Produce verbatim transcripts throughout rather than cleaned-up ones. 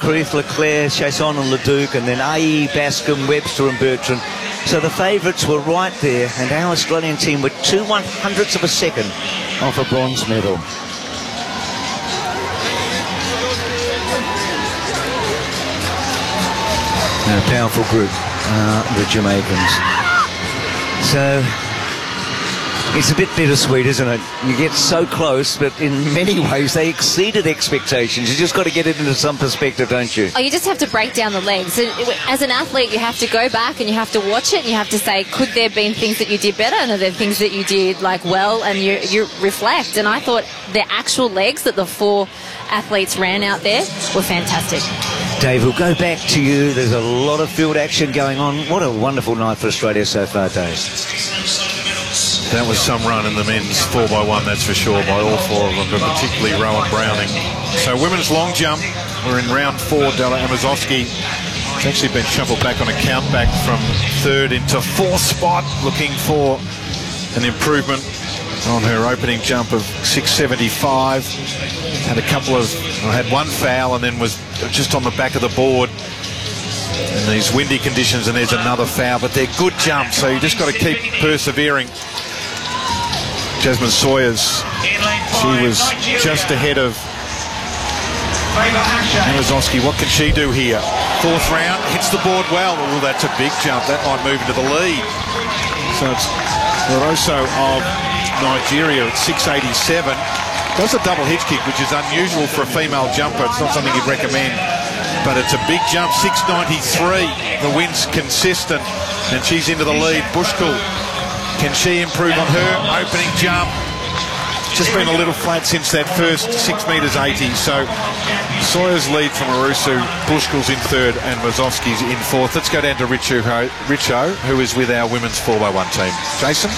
Carith, Leclerc, Chasson and Leduc, and then A E, Bascom, Webster and Bertrand. So the favourites were right there, and our Australian team were two one hundredths of a second off a bronze medal. A powerful group, uh, the Jamaicans. So it's a bit bittersweet, isn't it? You get so close, but in many ways they exceeded expectations. You just got to get it into some perspective, don't you? Oh, you just have to break down the legs. As an athlete, you have to go back and you have to watch it and you have to say, could there have been things that you did better, and are there things that you did like well, and you, you reflect. And I thought the actual legs that the four athletes ran out there were fantastic. Dave, we'll go back to you. There's a lot of field action going on. What a wonderful night for Australia so far, Dave. That was some run in the men's four by one, that's for sure, by all four of them, but particularly Rowan Browning. So women's long jump, we're in round four. Della Amazowski has actually been shuffled back on a count back from third into fourth spot, looking for an improvement on her opening jump of six seventy-five. Had a couple of, well, had one foul and then was just on the back of the board in these windy conditions, and there's another foul, but they're good jumps, so you just got to keep persevering. Jasmine Sawyers, she was just ahead of Amazowski. What can she do here? Fourth round, hits the board well. Oh, that's a big jump. That might move into the lead. So it's Loroso of Nigeria at six eighty-seven. Does a double hitch kick, which is unusual for a female jumper. It's not something you'd recommend, but it's a big jump. Six ninety-three. The wind's consistent, and she's into the lead. Bushkuhl, can she improve on her opening jump? Just been a little flat since that first six metres eighty. So Sawyer's lead from Arusu, Bushkuhl's in third, and Mazowski's in fourth. Let's go down to Richo, Richo, who is with our women's four by one team. Jason?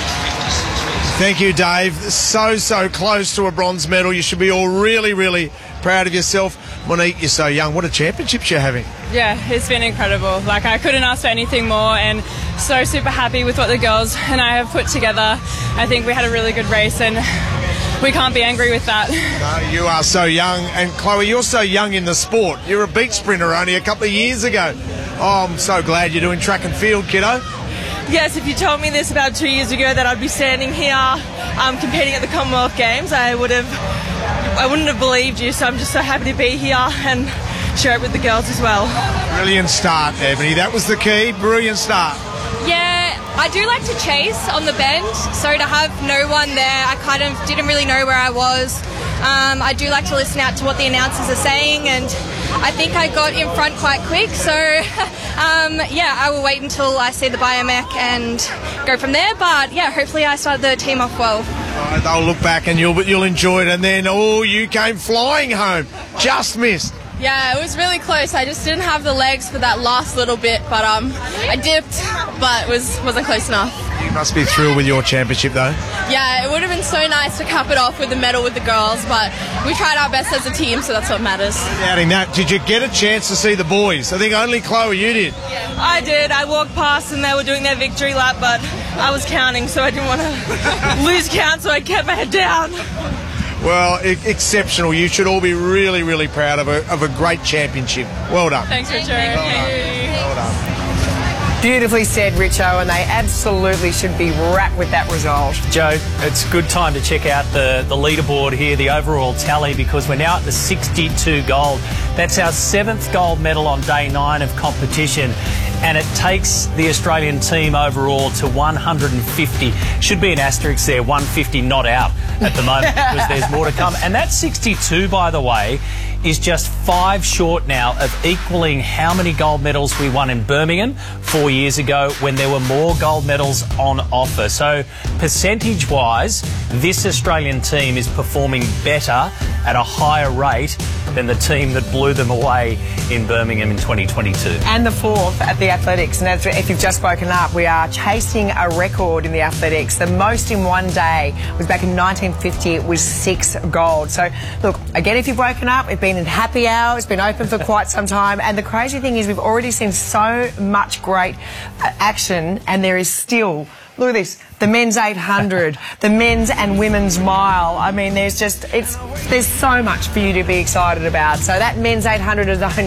Thank you, Dave. So, so close to a bronze medal. You should be all really, really proud of yourself. Monique, you're so young. What a championship you're having. Yeah, it's been incredible. Like, I couldn't ask for anything more, and so super happy with what the girls and I have put together. I think we had a really good race, and we can't be angry with that. No, you are so young. And Chloe, you're so young in the sport. You're a beach sprinter only a couple of years ago. Oh, I'm so glad you're doing track and field, kiddo. Yes, if you told me this about two years ago, that I'd be standing here um, competing at the Commonwealth Games, I would have, I wouldn't have believed you. So I'm just so happy to be here and share it with the girls as well. Brilliant start, Ebony. That was the key. Brilliant start. Yeah, I do like to chase on the bend, so to have no one there, I kind of didn't really know where I was. Um, I do like to listen out to what the announcers are saying, and I think I got in front quite quick, so um, yeah, I will wait until I see the biomech and go from there, but yeah, hopefully I started the team off well. Right, they'll look back and you'll, you'll enjoy it, and then, oh, you came flying home. Just missed. Yeah, it was really close. I just didn't have the legs for that last little bit, but um, I dipped, but it was, wasn't close enough. You must be thrilled with your championship, though. Yeah, it would have been so nice to cap it off with the medal with the girls, but we tried our best as a team, so that's what matters. Doubting that, did you get a chance to see the boys? I think only Chloe, you did. Yeah, I did. I walked past and they were doing their victory lap, but I was counting, so I didn't want to lose count, so I kept my head down. Well, e exceptional. You should all be really, really proud of a, of a great championship. Well done. Thanks, Richard. Well Thank done. Well done. Beautifully said, Richo, and they absolutely should be wrapped with that result. Joe, it's a good time to check out the, the leaderboard here, the overall tally, because we're now at the sixty-two gold. That's our seventh gold medal on day nine of competition, and it takes the Australian team overall to one hundred fifty. Should be an asterisk there, one fifty not out at the moment, because there's more to come. And that sixty-two, by the way, is just five short now of equaling how many gold medals we won in Birmingham four years ago when there were more gold medals on offer. So percentage-wise, this Australian team is performing better at a higher rate than the team that blew them away in Birmingham in twenty twenty-two. And the fourth at the athletics. And as if you've just woken up, we are chasing a record in the athletics. The most in one day was back in nineteen fifty. It was six gold. So, look, again, if you've woken up, we've been in happy hour. It's been open for quite some time. And the crazy thing is we've already seen so much great uh, action, and there is still... Look at this, the men's eight hundred, the men's and women's mile. I mean, there's just, it's, there's so much for you to be excited about. So that men's eight hundred is only